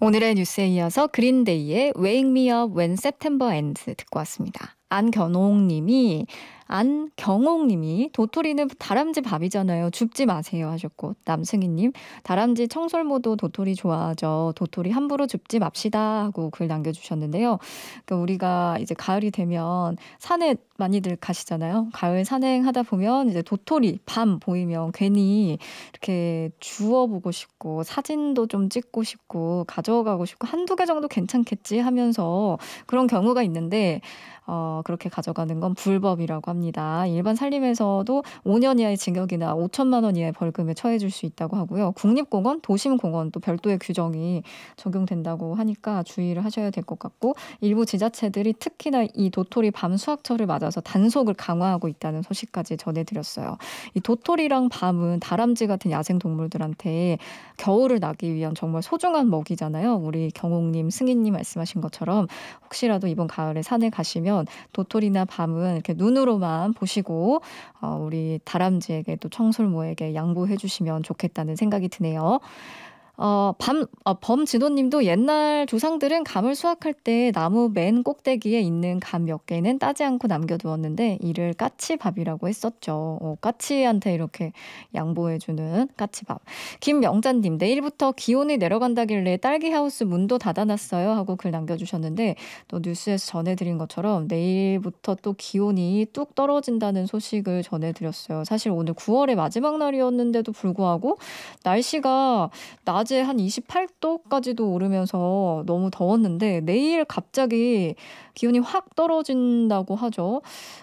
오늘의 뉴스에 이어서 그린데이의 Wake Me Up When September Ends 듣고 왔습니다. 안경옥님이 도토리는 다람쥐 밥이잖아요. 줍지 마세요 하셨고, 남승희님 다람쥐 청설모도 도토리 좋아하죠. 도토리 함부로 줍지 맙시다 하고 글 남겨주셨는데요. 그러니까 우리가 이제 가을이 되면 산에 많이들 가시잖아요. 가을 산행하다 보면 이제 도토리 밤 보이면 괜히 이렇게 주워보고 싶고 사진도 좀 찍고 싶고 가져가고 싶고 한두 개 정도 괜찮겠지 하면서 그런 경우가 있는데 그렇게 가져가는 건 불법이라고 합니다. 일반 산림에서도 5년 이하의 징역이나 5천만 원 이하의 벌금에 처해질 수 있다고 하고요. 국립공원, 도심공원 또 별도의 규정이 적용된다고 하니까 주의를 하셔야 될 것 같고, 일부 지자체들이 특히나 이 도토리 밤 수확철을 맞아서 단속을 강화하고 있다는 소식까지 전해드렸어요. 이 도토리랑 밤은 다람쥐 같은 야생동물들한테 겨울을 나기 위한 정말 소중한 먹이잖아요. 우리 경옥님, 승희님 말씀하신 것처럼 혹시라도 이번 가을에 산에 가시면 도토리나 밤은 이렇게 눈으로만 보시고 우리 다람쥐에게 또 청설모에게 양보해 주시면 좋겠다는 생각이 드네요. 범진호님도 옛날 조상들은 감을 수확할 때 나무 맨 꼭대기에 있는 감 몇 개는 따지 않고 남겨두었는데 이를 까치밥이라고 했었죠. 까치한테 이렇게 양보해주는 까치밥. 김명자님, 내일부터 기온이 내려간다길래 딸기 하우스 문도 닫아놨어요 하고 글 남겨주셨는데, 또 뉴스에서 전해드린 것처럼 내일부터 또 기온이 뚝 떨어진다는 소식을 전해드렸어요. 사실 오늘 9월의 마지막 날이었는데도 불구하고 날씨가 낮에 한 28도까지도 오르면서 너무 더웠는데 내일 갑자기 기온이 확 떨어진다고 하죠.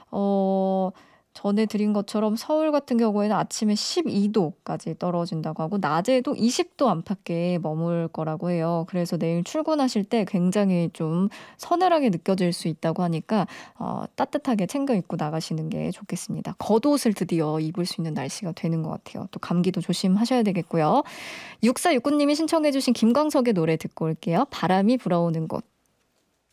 전해드린 것처럼 서울 같은 경우에는 아침에 12도까지 떨어진다고 하고 낮에도 20도 안팎에 머물 거라고 해요. 그래서 내일 출근하실 때 굉장히 좀 서늘하게 느껴질 수 있다고 하니까 따뜻하게 챙겨 입고 나가시는 게 좋겠습니다. 겉옷을 드디어 입을 수 있는 날씨가 되는 것 같아요. 또 감기도 조심하셔야 되겠고요. 6469님이 신청해 주신 김광석의 노래 듣고 올게요. 바람이 불어오는 곳.